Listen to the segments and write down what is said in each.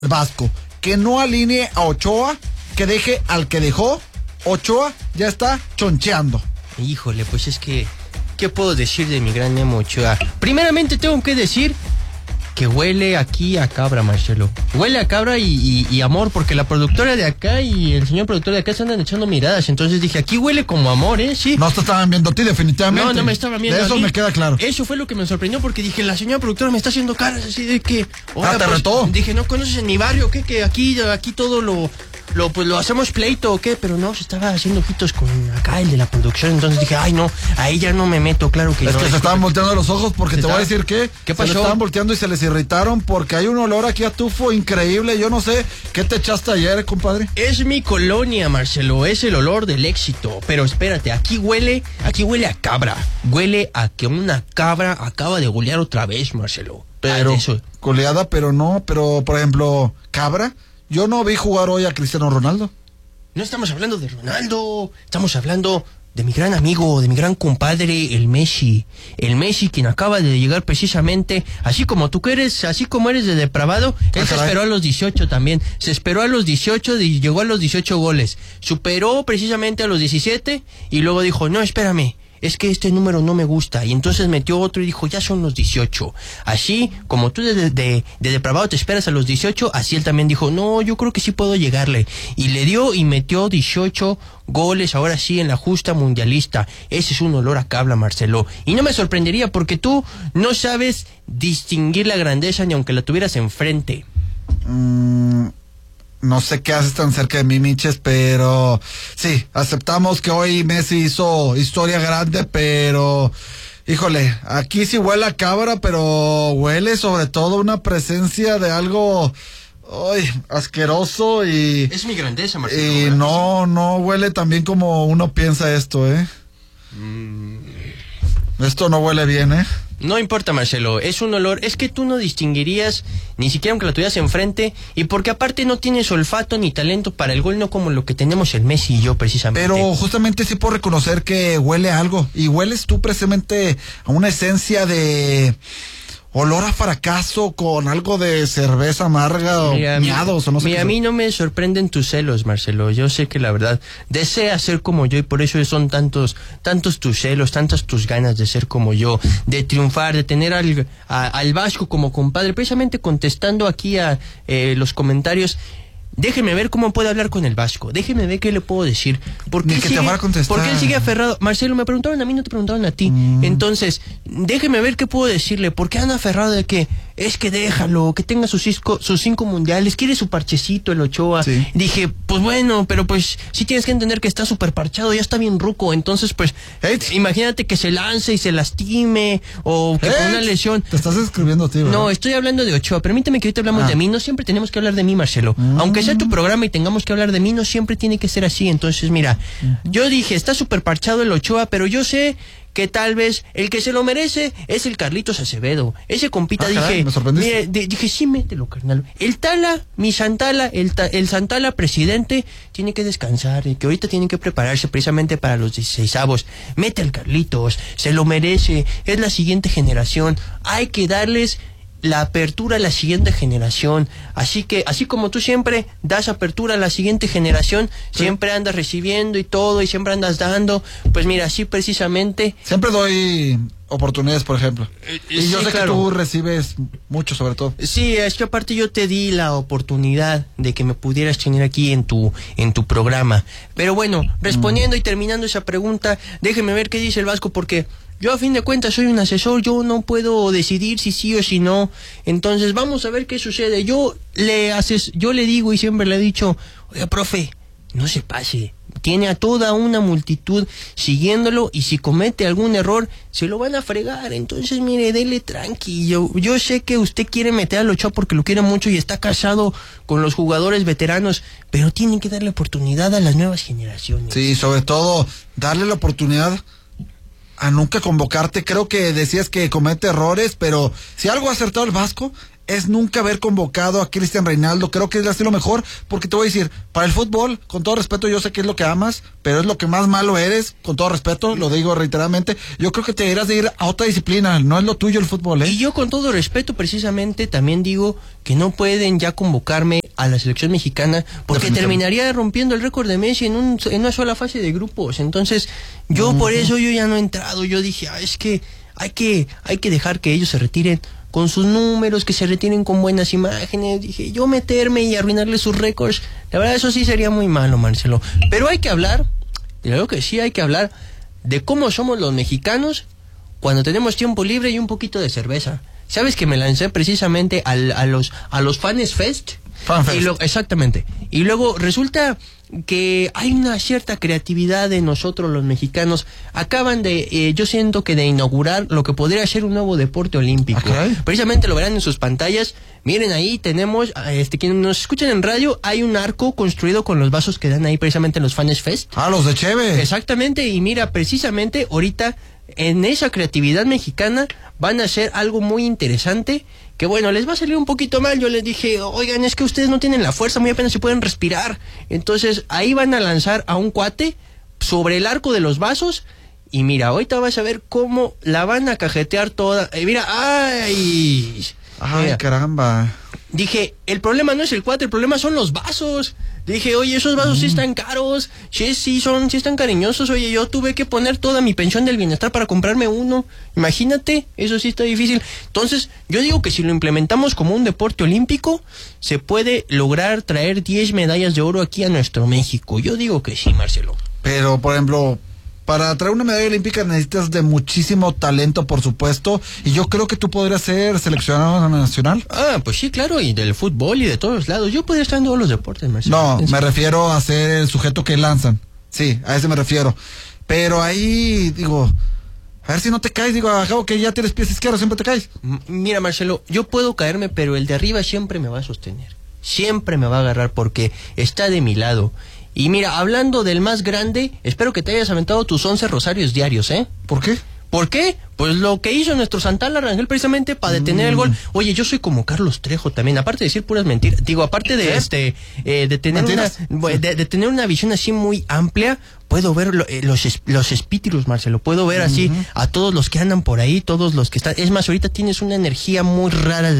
Vasco, que no alinee a Ochoa, que deje al que dejó. Ochoa ya está choncheando. Híjole, pues es que, ¿qué puedo decir de mi gran Memo Ochoa? Primeramente tengo que decir que huele aquí a cabra, Marcelo. Huele a cabra y amor, porque la productora de acá y el señor productor de acá se andan echando miradas. Entonces dije, aquí huele como amor, ¿sí? No te estaban viendo a ti, definitivamente. No me estaban viendo de eso a mí. Me queda claro. Eso fue lo que me sorprendió, porque dije, la señora productora me está haciendo caras así de que... te retó. Dije, ¿no conoces en mi barrio? ¿Qué? Que aquí todo lo hacemos pleito o qué, pero no, se estaba haciendo ojitos con acá el de la producción. Entonces dije, ay no, ahí ya no me meto, claro que no. Es que se estaban volteando los ojos porque te voy a decir que ¿qué pasó? Se le estaban volteando y se les irritaron porque hay un olor aquí a tufo increíble. Yo no sé qué te echaste ayer, compadre. Es mi colonia, Marcelo, es el olor del éxito. Pero espérate, aquí huele a cabra. Huele a que una cabra acaba de golear otra vez, Marcelo. Pero goleada, pero por ejemplo, cabra. Yo no vi jugar hoy a Cristiano Ronaldo. No estamos hablando de Ronaldo, estamos hablando de mi gran amigo, de mi gran compadre, el Messi. El Messi, quien acaba de llegar precisamente, así como eres de depravado, él se esperó a los 18 también. Se esperó a los 18 y llegó a los 18 goles. Superó precisamente a los 17 y luego dijo, no, espérame. Es que este número no me gusta. Y entonces metió otro y dijo, ya son los 18. Así, como tú de depravado te esperas a los 18, así él también dijo, no, yo creo que sí puedo llegarle. Y le dio y metió 18 goles, ahora sí, en la justa mundialista. Ese es un olor a cabra, Marcelo. Y no me sorprendería porque tú no sabes distinguir la grandeza ni aunque la tuvieras enfrente. No sé qué haces tan cerca de mí, Miches, pero sí, aceptamos que hoy Messi hizo historia grande, pero híjole, aquí sí huele a cabra, pero huele sobre todo una presencia de algo asqueroso y... Es mi grandeza, Marcelo. Y no huele tan bien como uno piensa esto, Esto no huele bien, No importa, Marcelo, es un olor, es que tú no distinguirías ni siquiera aunque la tuvieras enfrente, y porque aparte no tienes olfato ni talento para el gol, no como lo que tenemos el Messi y yo precisamente. Pero justamente sí puedo reconocer que huele a algo, y hueles tú precisamente a una esencia de olor a fracaso con algo de cerveza amarga o miados o no sé qué. A mí no me sorprenden tus celos, Marcelo. Yo sé que la verdad deseas ser como yo y por eso son tantos tus celos, tantas tus ganas de ser como yo, de triunfar, de tener al Vasco como compadre. Precisamente contestando aquí a los comentarios, déjeme ver cómo puede hablar con el Vasco. Déjeme ver qué le puedo decir. Ni que te va a contestar. Porque él sigue aferrado. Marcelo, me preguntaron a mí, no te preguntaron a ti. Entonces, déjeme ver qué puedo decirle. ¿Por qué anda aferrado de que es que déjalo, que tenga sus 5 mundiales, quiere su parchecito el Ochoa? Sí. Dije, pues bueno, pero pues sí tienes que entender que está súper parchado, ya está bien ruco. Entonces, pues, imagínate que se lance y se lastime o que con una lesión. Te estás escribiendo a ti, ¿verdad? No, estoy hablando de Ochoa. Permíteme que ahorita hablamos de mí. No siempre tenemos que hablar de mí, Marcelo. Aunque sea tu programa y tengamos que hablar de mí, no siempre tiene que ser así. Entonces, mira, yo dije, está súper parchado el Ochoa, pero yo sé que tal vez el que se lo merece es el Carlitos Acevedo. Ese compita, dije, me sorprendiste. Dije, sí, mételo, carnal. El Tala, mi Santala, el Santala presidente, tiene que descansar y que ahorita tiene que prepararse precisamente para los 16avos. Mete al Carlitos, se lo merece, es la siguiente generación. Hay que darles la apertura a la siguiente generación. Así que, así como tú siempre das apertura a la siguiente generación, siempre andas recibiendo y todo, y siempre andas dando, pues mira, así precisamente. Siempre doy oportunidades, por ejemplo. Y yo sé claro, que tú recibes mucho, sobre todo. Sí, es que aparte yo te di la oportunidad de que me pudieras tener aquí en tu programa. Pero bueno, respondiendo y terminando esa pregunta, déjeme ver qué dice el Vasco, porque yo a fin de cuentas soy un asesor, yo no puedo decidir si sí o si no. Entonces vamos a ver qué sucede. Yo le digo y siempre le he dicho, oiga, profe, no se pase. Tiene a toda una multitud siguiéndolo y si comete algún error se lo van a fregar. Entonces mire, dele tranqui. Yo sé que usted quiere meter al Ochoa porque lo quiere mucho y está casado con los jugadores veteranos, pero tienen que darle oportunidad a las nuevas generaciones. Sí, sobre todo darle la oportunidad a nunca convocarte. Creo que decías que comete errores, pero si algo ha acertado el Vasco es nunca haber convocado a Cristian Reinaldo. Creo que es lo mejor, porque te voy a decir, para el fútbol, con todo respeto, yo sé que es lo que amas, pero es lo que más malo eres, con todo respeto, lo digo reiteradamente. Yo creo que te irás de ir a otra disciplina, no es lo tuyo el fútbol, ¿eh? Y yo con todo respeto, precisamente, también digo que no pueden ya convocarme a la selección mexicana, porque terminaría rompiendo el récord de Messi en una sola fase de grupos. Entonces, yo por eso yo ya no he entrado. Yo dije, es que hay que dejar que ellos se retiren con sus números, que se retiren con buenas imágenes. Dije, yo meterme y arruinarle sus récords, la verdad eso sí sería muy malo, Marcelo. Pero hay que hablar, creo que sí hay que hablar de cómo somos los mexicanos cuando tenemos tiempo libre y un poquito de cerveza. ¿Sabes que me lancé precisamente a los Fanes Fest? Exactamente. Y luego resulta que hay una cierta creatividad de nosotros los mexicanos. Acaban yo siento que de inaugurar lo que podría ser un nuevo deporte olímpico. Okay. Precisamente lo verán en sus pantallas. Miren ahí tenemos, quienes nos escuchan en radio, hay un arco construido con los vasos que dan ahí precisamente en los Fanes Fest. Los de Cheve. Exactamente, y mira, precisamente ahorita en esa creatividad mexicana van a hacer algo muy interesante, que bueno, les va a salir un poquito mal. Yo les dije, oigan, es que ustedes no tienen la fuerza, muy apenas se pueden respirar. Entonces ahí van a lanzar a un cuate sobre el arco de los vasos, y mira, ahorita vas a ver cómo la van a cajetear toda. Mira, ¡ay! Mira, caramba. Dije, el problema no es el cuate, el problema son los vasos. Dije, oye, esos vasos sí están caros, sí están cariñosos. Oye, yo tuve que poner toda mi pensión del bienestar para comprarme uno. Imagínate, eso sí está difícil. Entonces, yo digo que si lo implementamos como un deporte olímpico, se puede lograr traer 10 medallas de oro aquí a nuestro México. Yo digo que sí, Marcelo. Pero, por ejemplo, para traer una medalla olímpica necesitas de muchísimo talento, por supuesto, y yo creo que tú podrías ser seleccionado nacional. Pues sí, claro, y del fútbol y de todos lados. Yo podría estar en todos los deportes, Marcelo. No, me refiero a ser el sujeto que lanzan. Sí, a ese me refiero. Pero ahí, digo, a ver si no te caes, digo, acabo que ya tienes pies izquierdos, siempre te caes. Mira, Marcelo, yo puedo caerme, pero el de arriba siempre me va a sostener. Siempre me va a agarrar porque está de mi lado. Y mira, hablando del más grande, espero que te hayas aventado tus 11 rosarios diarios, ¿eh? ¿Por qué? ¿Por qué? Pues lo que hizo nuestro Santana Rangel precisamente para detener el gol. Oye, yo soy como Carlos Trejo también, aparte de decir puras mentiras, digo, aparte de de tener una visión así muy amplia, puedo ver los espíritus, Marcelo, puedo ver así a todos los que andan por ahí, todos los que están. Es más, ahorita tienes una energía muy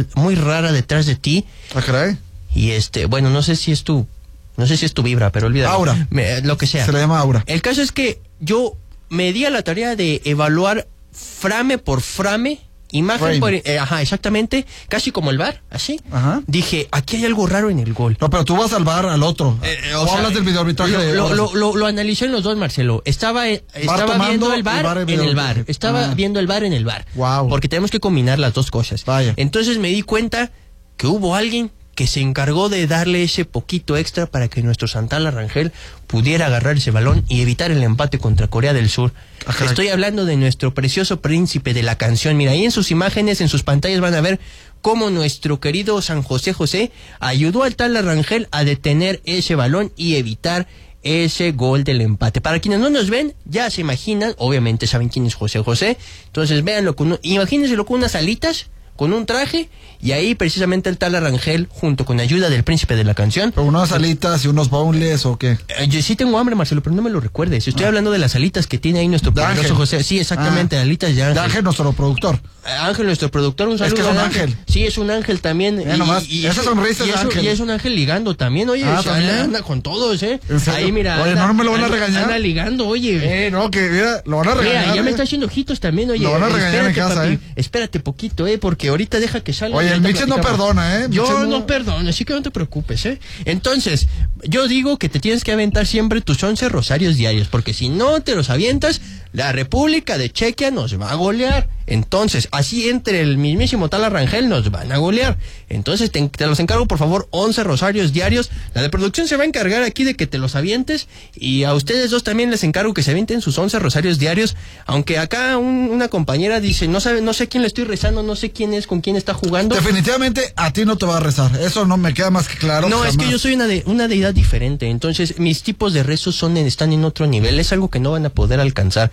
rara detrás de ti. Ah, caray. Y bueno, no sé si es tu vibra, pero olvídalo. Aura. Lo que sea. Se le llama aura. El caso es que yo me di a la tarea de evaluar frame por frame, imagen por... exactamente, casi como el VAR, así. Ajá. Dije, aquí hay algo raro en el gol. No, pero tú vas al VAR, al otro. ¿O hablas del videoarbitraje? Lo analicé en los dos, Marcelo. Estaba viendo el VAR en el VAR. Estaba viendo el VAR en el VAR. Wow. Porque tenemos que combinar las dos cosas. Vaya. Entonces me di cuenta que hubo alguien que se encargó de darle ese poquito extra para que nuestro Santana Rangel pudiera agarrar ese balón y evitar el empate contra Corea del Sur. Ajá. Estoy hablando de nuestro precioso príncipe de la canción. Mira, ahí en sus imágenes, en sus pantallas van a ver cómo nuestro querido San José ayudó al Tala Rangel a detener ese balón y evitar ese gol del empate. Para quienes no nos ven, ya se imaginan, obviamente saben quién es José. Entonces véanlo, imagínenselo con unas alitas, con un traje, y ahí precisamente el Tala Rangel, junto con ayuda del príncipe de la canción. ¿Pero unas alitas y unos boneless o qué? Yo sí tengo hambre, Marcelo, pero no me lo recuerdes. Estoy hablando de las alitas que tiene ahí nuestro poderoso José. Sí, exactamente, alitas de Ángel. De Ángel, nuestro productor. Ángel, nuestro productor, un saludo. Es que es un ángel. Sí, es un ángel también. Esa sonrisa es Ángel. Y es un ángel ligando también, oye. ¿También? Anda con todos, ¿eh? Ahí, mira. Oye, no me lo van a regañar. Anda ligando, oye. No, que mira, lo van a regañar. Mira, ya me está haciendo ojitos también, oye. Lo van a regañar en casa, papi, espérate poquito, porque ahorita deja que salga. Oye, el Michel no perdona, Yo no perdono, así que no te preocupes, Entonces, yo digo que te tienes que aventar siempre tus 11 rosarios diarios, porque si no te los avientas, la República de Chequia nos va a golear. Entonces, así entre el mismísimo Tala Rangel nos van a golear. Entonces, te los encargo, por favor, 11 rosarios diarios. La de producción se va a encargar aquí de que te los avientes, y a ustedes dos también les encargo que se avienten sus 11 rosarios diarios. Aunque acá una compañera dice, no sé quién le estoy rezando, no sé quién es, con quién está jugando. Definitivamente a ti no te va a rezar, eso no me queda más que claro. No, jamás. Es que yo soy una deidad diferente, entonces mis tipos de rezos están en otro nivel, es algo que no van a poder alcanzar.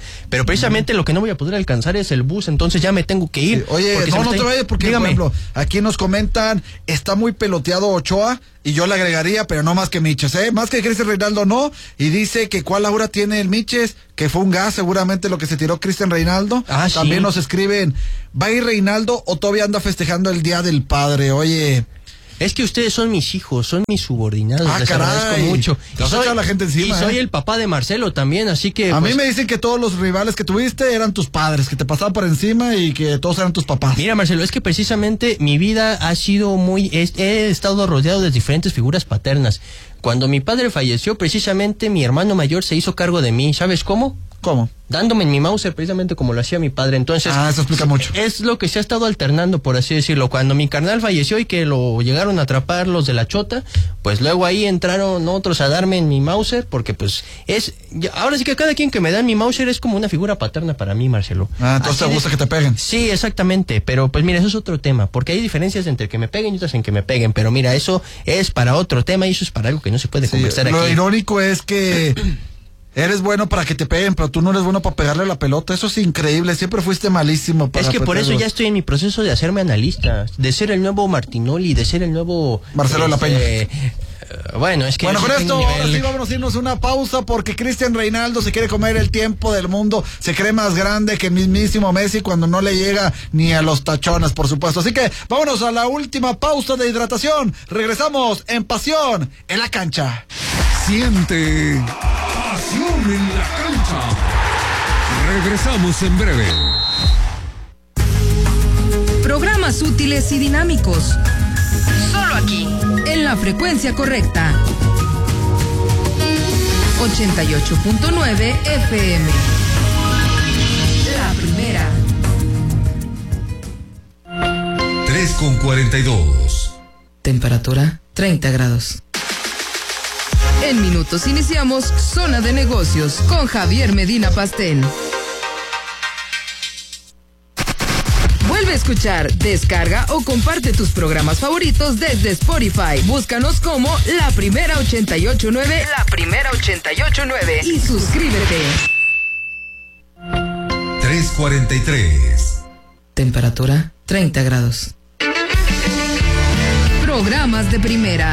Pero precisamente lo que no voy a poder alcanzar es el bus, entonces ya me tengo que ir. Sí. Oye, no te vayas porque, por ejemplo, aquí nos comentan, está muy peloteado Ochoa, y yo le agregaría, pero no más que Miches, más que Cristian Reinaldo no, y dice que cuál aura tiene el Miches, que fue un gas seguramente lo que se tiró Cristian Reinaldo. También nos escriben, ¿va a ir Reinaldo o todavía anda festejando el Día del Padre? Oye... Es que ustedes son mis hijos, son mis subordinados, les agradezco mucho. La gente encima, y soy el papá de Marcelo también, así que... A mí me dicen que todos los rivales que tuviste eran tus padres, que te pasaban por encima y que todos eran tus papás. Mira, Marcelo, es que precisamente mi vida ha sido he estado rodeado de diferentes figuras paternas. Cuando mi padre falleció, precisamente mi hermano mayor se hizo cargo de mí, ¿sabes cómo? ¿Cómo? Dándome en mi Mauser precisamente como lo hacía mi padre. Entonces, eso explica mucho. Es lo que se ha estado alternando, por así decirlo. Cuando mi carnal falleció y que lo llegaron a atrapar los de la Chota, pues luego ahí entraron otros a darme en mi Mauser, porque pues ahora sí que cada quien que me da en mi Mauser es como una figura paterna para mí, Marcelo. Entonces te gusta que te peguen. Sí, exactamente, pero pues mira, eso es otro tema, porque hay diferencias entre que me peguen y otras en que me peguen, pero mira, eso es para otro tema y eso es para algo que no se puede conversar aquí. Lo irónico es que... Eres bueno para que te peguen, pero tú no eres bueno para pegarle la pelota. Eso es increíble. Siempre fuiste malísimo para... Es que por eso ya estoy en mi proceso de hacerme analista, de ser el nuevo Martinoli, de ser el nuevo... Marcelo de la Peña. Bueno, es que... Bueno, con esto, ahora sí vámonos a irnos una pausa porque Cristian Reinaldo se quiere comer el tiempo del mundo. Se cree más grande que el mismísimo Messi cuando no le llega ni a los tachones, por supuesto. Así que vámonos a la última pausa de hidratación. Regresamos en Pasión en la Cancha. Siente Pasión en la Cancha. Regresamos en breve. Programas útiles y dinámicos. Solo aquí, en la frecuencia correcta. 88.9 FM. La primera. 3:42. Temperatura 30 grados. En minutos iniciamos Zona de Negocios con Javier Medina Pastel. Vuelve a escuchar, descarga o comparte tus programas favoritos desde Spotify. Búscanos como La Primera 88.9. La Primera 88.9. Y suscríbete. 3:43. Temperatura 30 grados. Programas de primera.